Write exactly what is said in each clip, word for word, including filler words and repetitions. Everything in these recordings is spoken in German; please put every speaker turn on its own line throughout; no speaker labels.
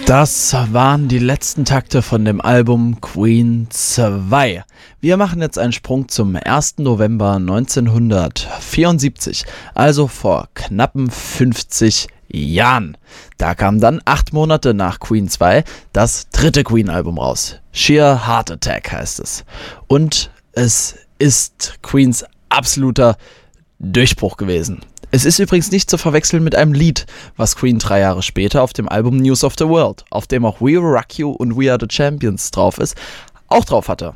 Das waren die letzten Takte von dem Album Queen zwei. Wir machen jetzt einen Sprung zum ersten November neunzehnhundertvierundsiebzig, also vor knappen fünfzig Jahren. Da kam dann acht Monate nach Queen zwei das dritte Queen-Album raus. Sheer Heart Attack heißt es. Und es ist Queens absoluter Durchbruch gewesen. Es ist übrigens nicht zu verwechseln mit einem Lied, was Queen drei Jahre später auf dem Album News of the World, auf dem auch We Will Rock You und We Are the Champions drauf ist, auch drauf hatte.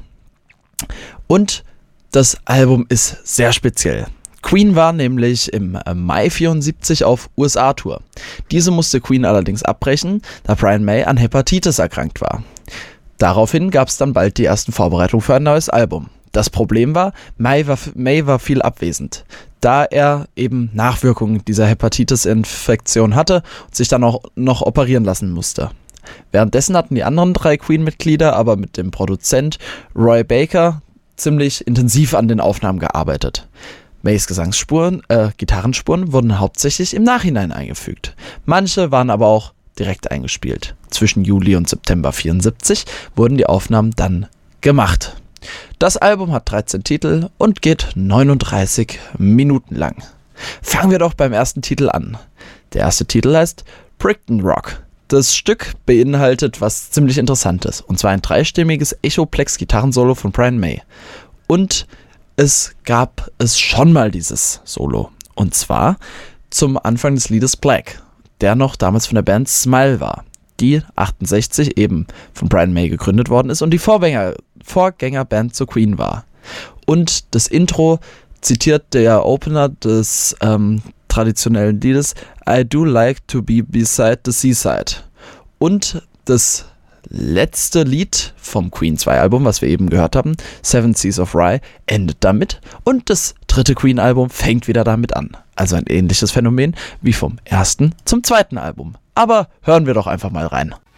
Und das Album ist sehr speziell. Queen war nämlich im Mai vierundsiebzig auf U S A-Tour. Diese musste Queen allerdings abbrechen, da Brian May an Hepatitis erkrankt war. Daraufhin gab es dann bald die ersten Vorbereitungen für ein neues Album. Das Problem war, May war, May war viel abwesend, da er eben Nachwirkungen dieser Hepatitis-Infektion hatte und sich dann auch noch operieren lassen musste. Währenddessen hatten die anderen drei Queen-Mitglieder aber mit dem Produzent Roy Baker ziemlich intensiv an den Aufnahmen gearbeitet. Mays Gesangsspuren, äh, Gitarrenspuren wurden hauptsächlich im Nachhinein eingefügt. Manche waren aber auch direkt eingespielt. Zwischen Juli und September vierundsiebzig wurden die Aufnahmen dann gemacht. Das Album hat dreizehn Titel und geht neununddreißig Minuten lang. Fangen wir doch beim ersten Titel an. Der erste Titel heißt Brixton Rock. Das Stück beinhaltet was ziemlich Interessantes, und zwar ein dreistimmiges Echoplex-Gitarrensolo von Brian May. Und es gab es schon mal dieses Solo, und zwar zum Anfang des Liedes Black, der noch damals von der Band Smile war, die achtundsechzig eben von Brian May gegründet worden ist und die Vorgänger, Vorgängerband zur Queen war. Und das Intro zitiert der Opener des ähm, traditionellen Liedes I Do Like to Be Beside the Seaside. Und das letzte Lied vom Queen zwei Album, was wir eben gehört haben, Seven Seas of Rye, endet damit und das dritte Queen Album fängt wieder damit an. Also ein ähnliches Phänomen wie vom ersten zum zweiten Album. Aber hören wir doch einfach mal rein.